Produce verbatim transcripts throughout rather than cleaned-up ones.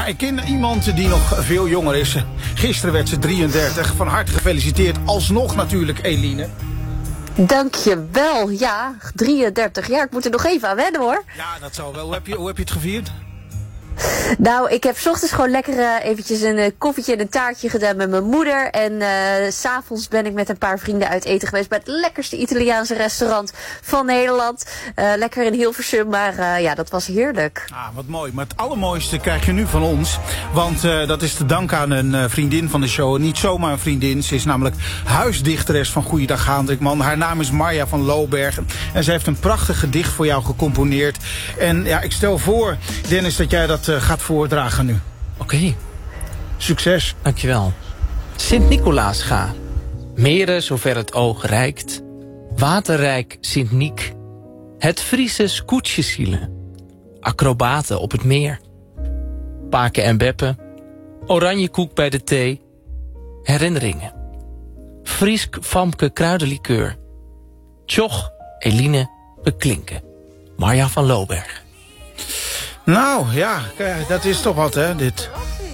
ik ken iemand die nog veel jonger is. Gisteren werd ze drieëndertig. Van harte gefeliciteerd. Alsnog natuurlijk, Eline. Dankjewel. Ja, drieëndertig jaar. Ik moet er nog even aan wennen, hoor. Ja, dat zou wel. Hoe heb je, hoe heb je het gevierd? Nou, ik heb 's ochtends gewoon lekker uh, eventjes een uh, koffietje en een taartje gedaan met mijn moeder. En uh, 's avonds ben ik met een paar vrienden uit eten geweest bij het lekkerste Italiaanse restaurant van Nederland. Uh, lekker in Hilversum, maar uh, ja, dat was heerlijk. Ah, wat mooi. Maar het allermooiste krijg je nu van ons. Want uh, dat is te danken aan een uh, vriendin van de show. Niet zomaar een vriendin. Ze is namelijk huisdichteres van Goeiedag Haandrikman. Haar naam is Marja van Loobergen. En ze heeft een prachtig gedicht voor jou gecomponeerd. En ja, ik stel voor, Dennis, dat jij dat uh, gaat voordragen nu. Oké. Okay. Succes. Dankjewel. Sint-Nicolaas ga. Meren zover het oog reikt. Waterrijk Sint-Niek. Het Friese scootjeszielen. Acrobaten op het meer. Paken en beppen. Oranje koek bij de thee. Herinneringen. Friesk Famke kruidenlikeur. Tjoch Eline Beklinken. Marja van Looberg. Nou, ja, dat is toch wat, hè, dit.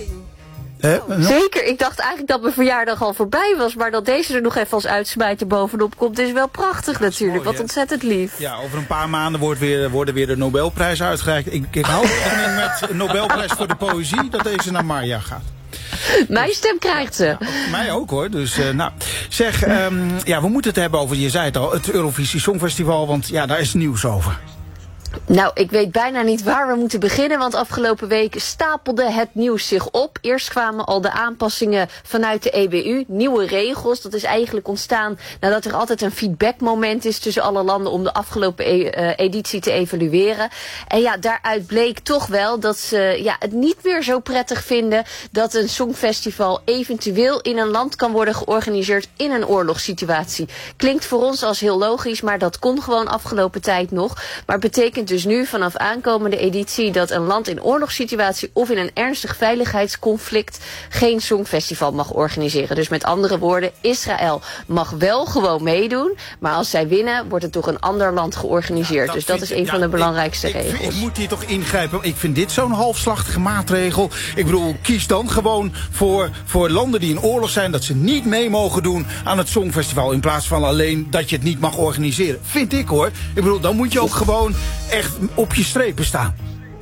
He, Zeker, ik dacht eigenlijk dat mijn verjaardag al voorbij was, maar dat deze er nog even als uitsmijter bovenop komt is wel prachtig ja, natuurlijk. Mooi, wat ontzettend lief. Ja, over een paar maanden wordt weer, worden weer de Nobelprijs uitgereikt. Ik, ik hou rekening met een Nobelprijs voor de poëzie, dat deze naar Marja gaat. Mijn dus, stem krijgt ze. Ja, mij ook hoor. Dus, uh, nou, zeg, um, ja, we moeten het hebben over, je zei het al, het Eurovisie Songfestival, want ja, daar is nieuws over. Nou, ik weet bijna niet waar we moeten beginnen, want afgelopen week stapelde het nieuws zich op. Eerst kwamen al de aanpassingen vanuit de E B U, nieuwe regels. Dat is eigenlijk ontstaan nadat er altijd een feedbackmoment is tussen alle landen om de afgelopen e- uh, editie te evalueren. En ja, daaruit bleek toch wel dat ze ja, het niet meer zo prettig vinden dat een songfestival eventueel in een land kan worden georganiseerd in een oorlogssituatie. Klinkt voor ons als heel logisch, maar dat kon gewoon afgelopen tijd nog. Maar het betekent dus nu vanaf aankomende editie dat een land in oorlogssituatie of in een ernstig veiligheidsconflict geen songfestival mag organiseren. Dus met andere woorden, Israël mag wel gewoon meedoen, maar als zij winnen wordt het door een ander land georganiseerd. Ja, dat dus dat vind, is een ja, van de belangrijkste ik, regels. Ik, ik moet hier toch ingrijpen. Ik vind dit zo'n halfslachtige maatregel. Ik bedoel, kies dan gewoon voor, voor landen die in oorlog zijn dat ze niet mee mogen doen aan het songfestival in plaats van alleen dat je het niet mag organiseren. Vind ik hoor. Ik bedoel, dan moet je ook gewoon echt op je strepen staan.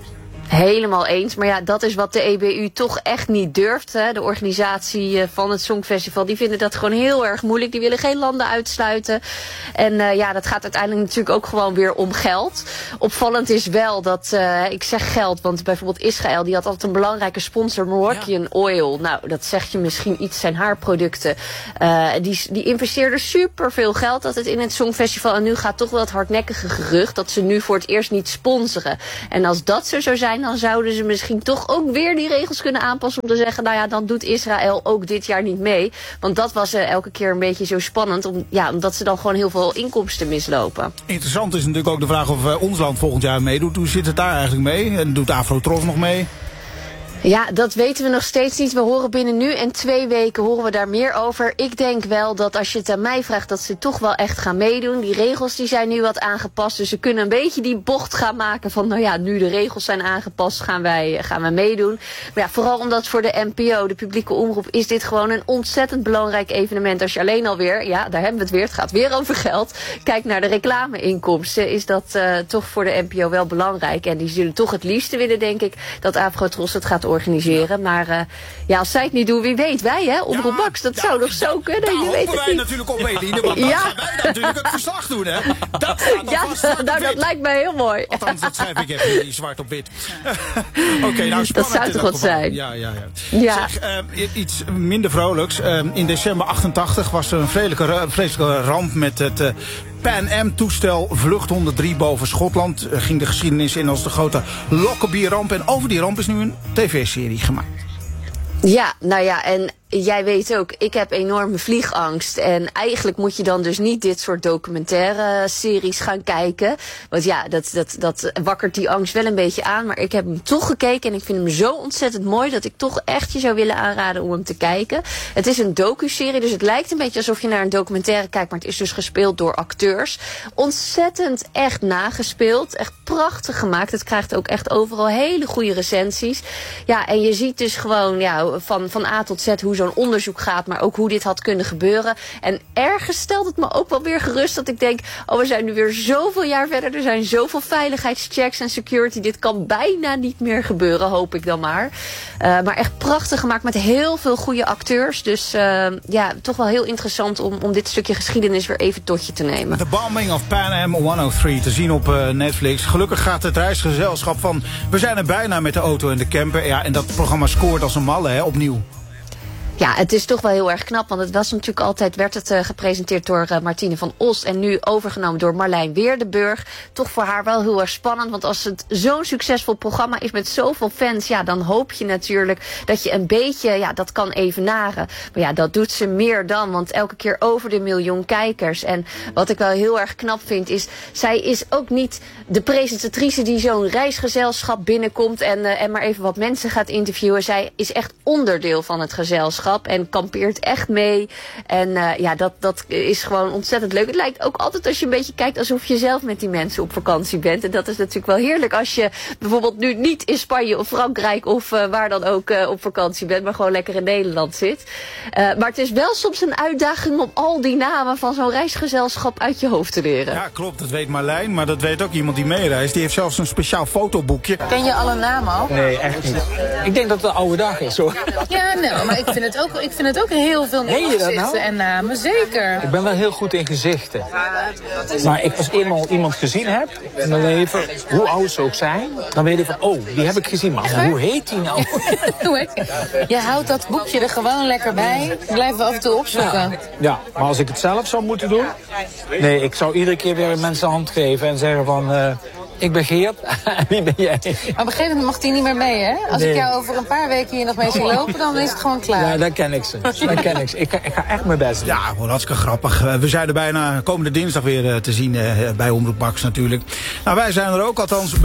Helemaal eens, maar ja, dat is wat de E B U toch echt niet durft. Hè. De organisatie van het Songfestival, die vinden dat gewoon heel erg moeilijk. Die willen geen landen uitsluiten. En uh, ja, dat gaat uiteindelijk natuurlijk ook gewoon weer om geld. Opvallend is wel dat, uh, ik zeg geld, want bijvoorbeeld Israël, die had altijd een belangrijke sponsor, Moroccan ja. Oil. Nou, dat zegt je misschien iets, zijn haarproducten. Uh, die, die investeerden superveel geld altijd in het Songfestival. En nu gaat toch wel het hardnekkige gerucht dat ze nu voor het eerst niet sponsoren. En als dat zo zou zijn, dan zouden ze misschien toch ook weer die regels kunnen aanpassen om te zeggen, nou ja, dan doet Israël ook dit jaar niet mee. Want dat was uh, elke keer een beetje zo spannend, om, ja, omdat ze dan gewoon heel veel inkomsten mislopen. Interessant is natuurlijk ook de vraag of uh, ons land volgend jaar meedoet. Hoe zit het daar eigenlijk mee? En doet Afrotros nog mee? Ja, dat weten we nog steeds niet. We horen binnen nu en twee weken horen we daar meer over. Ik denk wel dat als je het aan mij vraagt, dat ze toch wel echt gaan meedoen. Die regels die zijn nu wat aangepast. Dus ze kunnen een beetje die bocht gaan maken van, nou ja, nu de regels zijn aangepast, gaan wij, gaan wij meedoen. Maar ja, vooral omdat voor de N P O, de publieke omroep, is dit gewoon een ontzettend belangrijk evenement. Als je alleen alweer, ja, daar hebben we het weer, het gaat weer over geld. Kijk naar de reclameinkomsten, is dat uh, toch voor de N P O wel belangrijk. En die zullen toch het liefste willen, denk ik, dat Afrotros het gaat organiseren. Ja. Maar uh, ja, als zij het niet doen, wie weet, wij hè, Omroep ja, Max, dat ja, zou nog zo kunnen. Daar je hopen weet het wij niet. natuurlijk op, Eline, want dan ja. gaan wij natuurlijk het verslag doen, hè. Dat gaat ja, vast, nou, dat lijkt mij heel mooi. Althans, dat schrijf ik even in zwart op wit. Oké, okay, nou, dat zou toch wat zijn. Ja, ja, ja. ja. Zeg, uh, iets minder vrolijks. Uh, in december achtentachtig was er een vreselijke, vreselijke ramp met het uh, Pan Am-toestel Vlucht honderddrie boven Schotland. Uh, ging de geschiedenis in als de grote Lockerbie-ramp. En over die ramp is nu een tv-serie gemaakt. Ja, nou ja, en jij weet ook, ik heb enorme vliegangst. En eigenlijk moet je dan dus niet dit soort documentaire series gaan kijken. Want ja, dat, dat, dat wakkert die angst wel een beetje aan. Maar ik heb hem toch gekeken en ik vind hem zo ontzettend mooi dat ik toch echt je zou willen aanraden om hem te kijken. Het is een docuserie, dus het lijkt een beetje alsof je naar een documentaire kijkt, maar het is dus gespeeld door acteurs. Ontzettend echt nagespeeld, echt prachtig gemaakt. Het krijgt ook echt overal hele goede recensies. Ja, en je ziet dus gewoon ja, van, van A tot Z hoe zo'n onderzoek gaat, maar ook hoe dit had kunnen gebeuren. En ergens stelt het me ook wel weer gerust dat ik denk, oh, we zijn nu weer zoveel jaar verder. Er zijn zoveel veiligheidschecks en security. Dit kan bijna niet meer gebeuren, hoop ik dan maar. Uh, maar echt prachtig gemaakt met heel veel goede acteurs. Dus uh, ja, toch wel heel interessant om, om dit stukje geschiedenis weer even tot je te nemen. The Bombing of Pan Am honderddrie te zien op uh, Netflix. Gelukkig gaat het reisgezelschap van we zijn er bijna met de auto en de camper. Ja, en dat programma scoort als een malle, hè, opnieuw. Ja, het is toch wel heel erg knap, want het was natuurlijk altijd, werd het uh, gepresenteerd door uh, Martine van Os en nu overgenomen door Marlijn Weerdenburg. Toch voor haar wel heel erg spannend, want als het zo'n succesvol programma is met zoveel fans, ja, dan hoop je natuurlijk dat je een beetje, ja, dat kan evenaren. Maar ja, dat doet ze meer dan, want elke keer over de miljoen kijkers. En wat ik wel heel erg knap vind is, zij is ook niet de presentatrice die zo'n reisgezelschap binnenkomt en, uh, en maar even wat mensen gaat interviewen. Zij is echt onderdeel van het gezelschap en kampeert echt mee. En uh, ja, dat, dat is gewoon ontzettend leuk. Het lijkt ook altijd als je een beetje kijkt alsof je zelf met die mensen op vakantie bent. En dat is natuurlijk wel heerlijk als je bijvoorbeeld nu niet in Spanje of Frankrijk of uh, waar dan ook uh, op vakantie bent, maar gewoon lekker in Nederland zit. Uh, maar het is wel soms een uitdaging om al die namen van zo'n reisgezelschap uit je hoofd te leren. Ja, klopt. Dat weet Marlijn, maar dat weet ook iemand die meereist. Die heeft zelfs een speciaal fotoboekje. Ken je alle namen al? Nee, echt niet. Ik denk dat het een oude dag is, hoor. Ja, nee, maar ik vind het ook, ik vind het ook heel veel gezichten nou? en namen, zeker. Ik ben wel heel goed in gezichten. Maar ik, als eenmaal iemand gezien heb, en dan weet je van, hoe oud ze ook zijn, dan weet je van, oh, die heb ik gezien. Maar hoe heet die nou? Je houdt dat boekje er gewoon lekker bij. Blijven we af en toe opzoeken. Ja, ja, maar als ik het zelf zou moeten doen, nee, ik zou iedere keer weer mensen een hand geven en zeggen van, uh, ik ben Geert, wie ben jij? Maar op een gegeven moment mag die niet meer mee, hè? Als nee. ik jou over een paar weken hier nog mee zie lopen, dan is het gewoon klaar. Ja, dan ken ik ze. Dan ken ik ze. Ik, ik ga echt mijn best doen. Ja, gewoon hartstikke grappig. We zijn er bijna komende dinsdag weer te zien bij Omroep Max natuurlijk. Nou, wij zijn er ook, althans